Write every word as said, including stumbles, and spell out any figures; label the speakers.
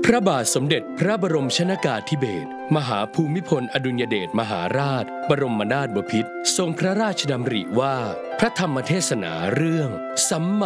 Speaker 1: พระบาทสมเด็จพระบรมชนกาธิเบศรมหาภูมิพลอดุลยเดชมหาราชบรมนาถบพิตรทรงพระราชดำริว่าพระธรรมเทศนาเรื่องสัมมา